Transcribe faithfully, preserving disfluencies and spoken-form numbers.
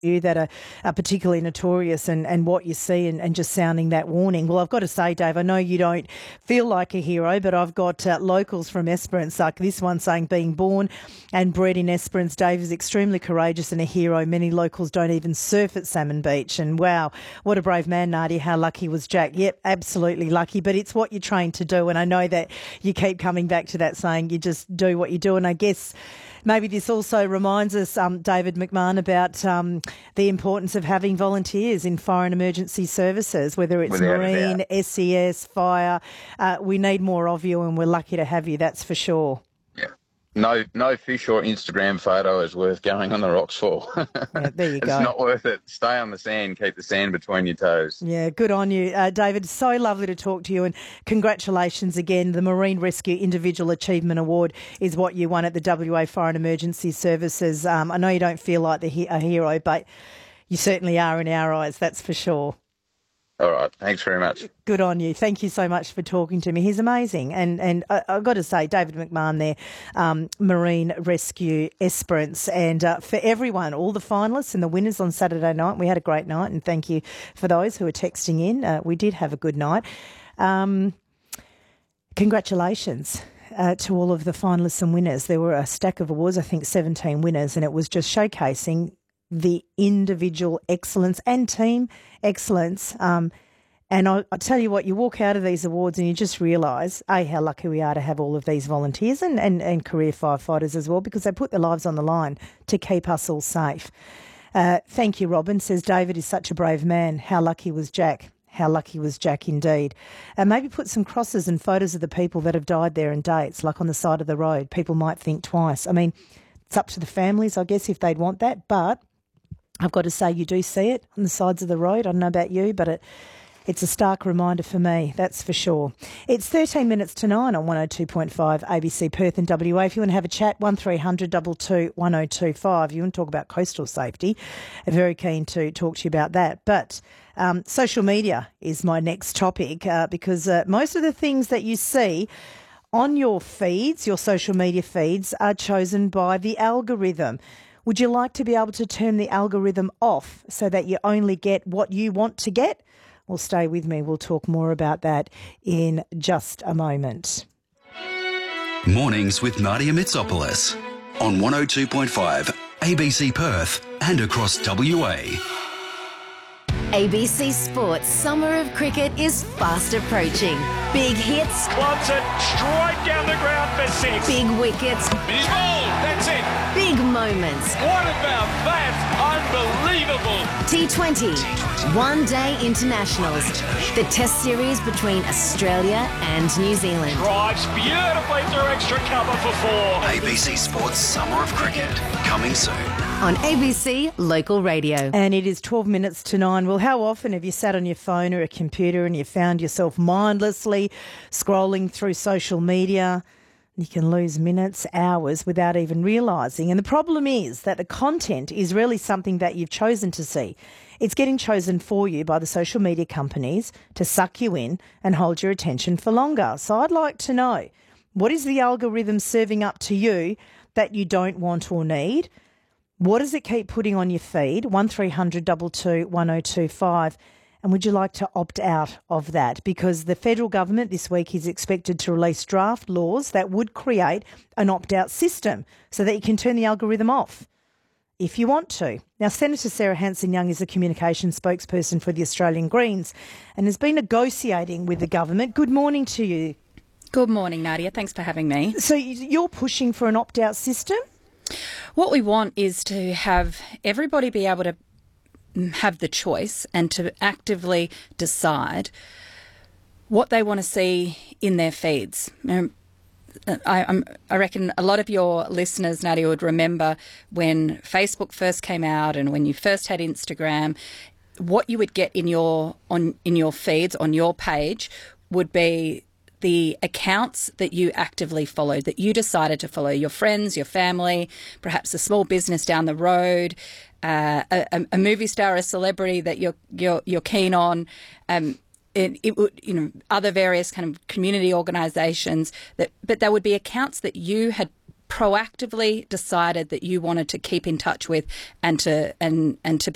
you that are, are particularly notorious and, and what you see and, and just sounding that warning. Well, I've got to say, Dave, I know you don't feel like a hero, but I've got uh, locals from Esperance, like this one saying being born and bred in Esperance, Dave is extremely courageous and a hero. Many locals don't even surf at Salmon Beach. And wow, what a brave man, Nadia. How lucky was Jack? Yep, absolutely lucky, but it's what you're trained to do. And I know that you keep coming back to that saying you just do what you do. And I guess maybe this also reminds us, um, David McMahon, about um, the importance of having volunteers in fire and emergency services, whether it's Without Marine, S E S, fire. Uh, we need more of you and we're lucky to have you, that's for sure. Yeah. No no fish or Instagram photo is worth going on the rocks for. Yeah, there you It's go. not worth it. Stay on the sand, keep the sand between your toes. Yeah, good on you, uh, David. So lovely to talk to you and congratulations again. The Marine Rescue Individual Achievement Award is what you won at the W A Fire and Emergency Services. Um, I know you don't feel like the he- a hero, but you certainly are in our eyes, that's for sure. All right. Thanks very much. Good on you. Thank you so much for talking to me. He's amazing. And and I, I've got to say, David McMahon there, um, Marine Rescue Esperance. And uh, for everyone, all the finalists and the winners on Saturday night, we had a great night. And thank you for those who are texting in. Uh, we did have a good night. Um, congratulations. Uh, to all of the finalists and winners. There were a stack of awards, I think seventeen winners, and it was just showcasing the individual excellence and team excellence. Um, and I, I tell you what, you walk out of these awards and you just realise, A, how lucky we are to have all of these volunteers and, and, and career firefighters as well, because they put their lives on the line to keep us all safe. Uh, thank you, Robin. Says, David is such a brave man. How lucky was Jack? How lucky was Jack indeed. And maybe put some crosses and photos of the people that have died there and dates, like on the side of the road. People might think twice. I mean, it's up to the families, I guess, if they'd want that, but I've got to say you do see it on the sides of the road. I don't know about you, but it, it's a stark reminder for me, that's for sure. It's thirteen minutes to nine on one oh two point five A B C Perth and W A. If you want to have a chat, one three hundred two two one oh two five. You want to talk about coastal safety, I'm very keen to talk to you about that. But um, social media is my next topic uh, because uh, most of the things that you see on your feeds, your social media feeds, are chosen by the algorithm. Would you like to be able to turn the algorithm off so that you only get what you want to get? Well, stay with me. We'll talk more about that in just a moment. Mornings with Nadia Mitsopoulos on one oh two point five A B C Perth and across W A. A B C Sports Summer of Cricket is fast approaching. Big hits. Clubs it straight down the ground for six. Big wickets. He's bowled. That's it. Big moments. What about that? Unbelievable. T twenty. One Day Internationals. The Test series between Australia and New Zealand. Drives beautifully through extra cover for four. A B C Sports Summer of Cricket coming soon on A B C Local Radio. And it is twelve minutes to nine. Well, how often have you sat on your phone or a computer and you found yourself mindlessly scrolling through social media? You can lose minutes, hours without even realising. And the problem is that the content is really something that you've chosen to see. It's getting chosen for you by the social media companies to suck you in and hold your attention for longer. So I'd like to know, what is the algorithm serving up to you that you don't want or need? What does it keep putting on your feed? one three hundred two two one oh two five. And would you like to opt out of that? Because the federal government this week is expected to release draft laws that would create an opt-out system so that you can turn the algorithm off if you want to. Now, Senator Sarah Hanson-Young is a communications spokesperson for the Australian Greens and has been negotiating with the government. Good morning to you. Good morning, Nadia. Thanks for having me. So you're pushing for an opt-out system? What we want is to have everybody be able to have the choice and to actively decide what they want to see in their feeds. Um, I, I'm, I reckon a lot of your listeners, Nadia, would remember when Facebook first came out and when you first had Instagram, what you would get in your on in your feeds, on your page, would be the accounts that you actively followed, that you decided to follow, your friends, your family, perhaps a small business down the road, uh, a, a movie star, a celebrity that you're you're, you're keen on. Um, it, it would, you know, other various kind of community organisations. That, but there would be accounts that you had proactively decided that you wanted to keep in touch with and to and and to